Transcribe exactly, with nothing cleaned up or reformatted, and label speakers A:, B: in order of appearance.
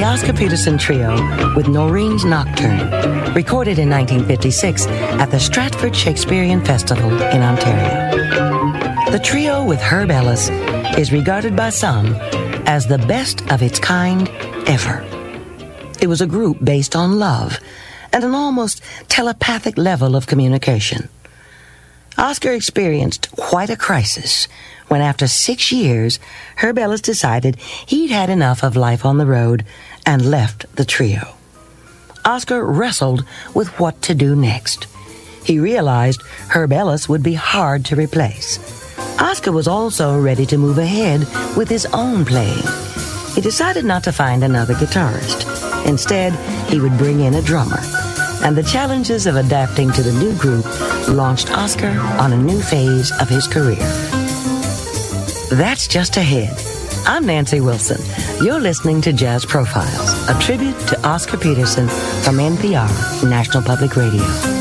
A: Oscar Peterson Trio with Noreen's Nocturne, recorded in nineteen fifty-six at the Stratford Shakespearean Festival in Ontario. The trio with Herb Ellis is regarded by some as the best of its kind ever. It was a group based on love and an almost telepathic level of communication. Oscar experienced quite a crisis when, after six years, Herb Ellis decided he'd had enough of life on the road and left the trio. Oscar wrestled with what to do next. He realized Herb Ellis would be hard to replace. Oscar was also ready to move ahead with his own playing. He decided not to find another guitarist. Instead, he would bring in a drummer. And the challenges of adapting to the new group launched Oscar on a new phase of his career. That's just ahead. I'm Nancy Wilson. You're listening to Jazz Profiles, a tribute to Oscar Peterson from N P R, National Public Radio.